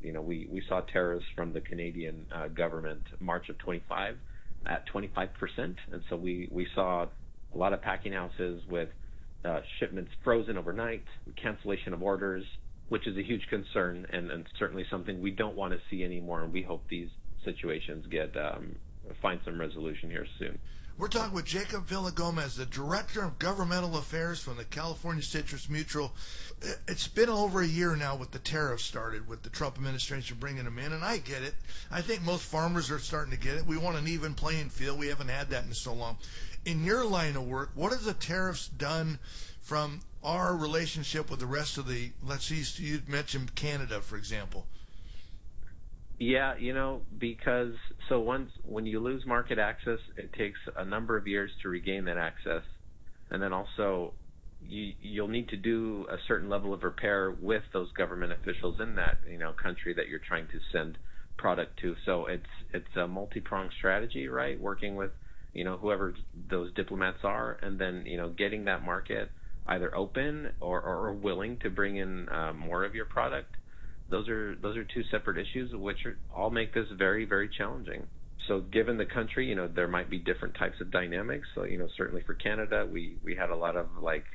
we saw tariffs from the Canadian government March of 25 at 25%, and so we saw a lot of packing houses with shipments frozen overnight, cancellation of orders, which is a huge concern and certainly something we don't want to see anymore. And we hope these situations find some resolution here soon. We're talking with Jacob Villagomez, the Director of Governmental Affairs from the California Citrus Mutual. It's been over a year now with the tariffs started, with the Trump administration bringing them in, and I get it. I think most farmers are starting to get it. We want an even playing field. We haven't had that in so long. In your line of work, what has the tariffs done from our relationship with the rest of the, let's see, you mentioned Canada, for example? Yeah, because when you lose market access, it takes a number of years to regain that access. And then also you'll need to do a certain level of repair with those government officials in that, country that you're trying to send product to. So it's a multi-pronged strategy, right? Working with, whoever those diplomats are, and then, getting that market either open or willing to bring in more of your product. Those are two separate issues, which all make this very, very challenging. So given the country, there might be different types of dynamics. So, certainly for Canada, we had a lot of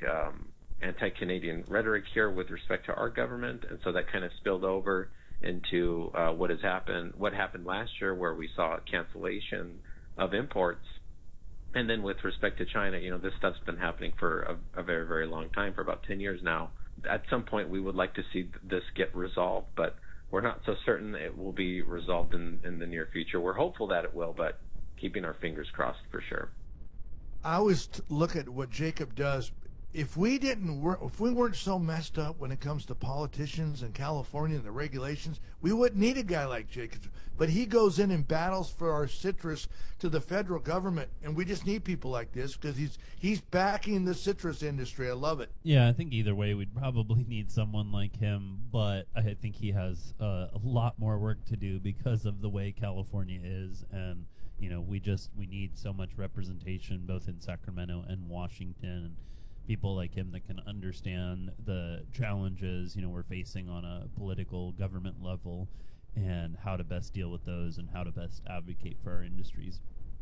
anti-Canadian rhetoric here with respect to our government. And so that kind of spilled over into what happened last year, where we saw a cancellation of imports. And then with respect to China, this stuff's been happening for a very, very long time, for about 10 years now. At some point, we would like to see this get resolved, but we're not so certain it will be resolved in the near future. We're hopeful that it will, but keeping our fingers crossed for sure. I always look at what Jacob does. If we weren't so messed up when it comes to politicians in California and the regulations, we wouldn't need a guy like Jacob. But he goes in and battles for our citrus to the federal government, and we just need people like this because he's backing the citrus industry. I love it. Yeah, I think either way we'd probably need someone like him, but I think he has a lot more work to do because of the way California is, and we need so much representation both in Sacramento and Washington, and people like him that can understand the challenges we're facing on a political government level, and how to best deal with those and how to best advocate for our industries.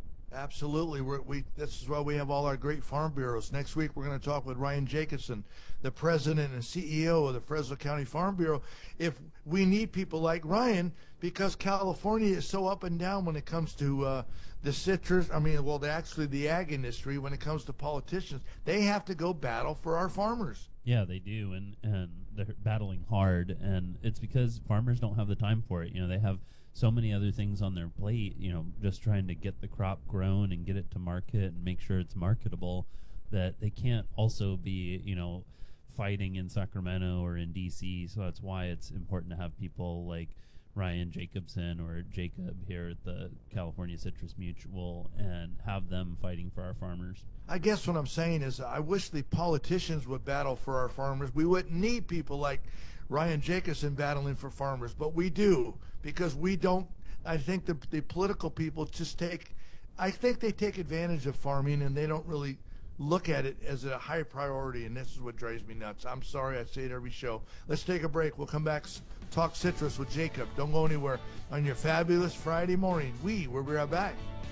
Absolutely. This is why we have all our great farm bureaus. Next week, we're going to talk with Ryan Jacobson, the president and CEO of the Fresno County Farm Bureau. If we need people like Ryan, because California is so up and down when it comes to the citrus, the ag industry, when it comes to politicians, they have to go battle for our farmers. Yeah, they do, and they're battling hard, and it's because farmers don't have the time for it. They have so many other things on their plate, just trying to get the crop grown and get it to market and make sure it's marketable, that they can't also be, fighting in Sacramento or in D.C. So that's why it's important to have people like Ryan Jacobson or Jacob here at the California Citrus Mutual and have them fighting for our farmers. I guess what I'm saying is I wish the politicians would battle for our farmers. We wouldn't need people like Ryan Jacobson battling for farmers, but we do, because we don't. I think the political people I think they take advantage of farming, and they don't really look at it as a high priority, and this is what drives me nuts. I'm sorry, I say it every show. Let's take a break. We'll come back, talk citrus with Jacob. Don't go anywhere on your fabulous Friday morning. We'll be right back.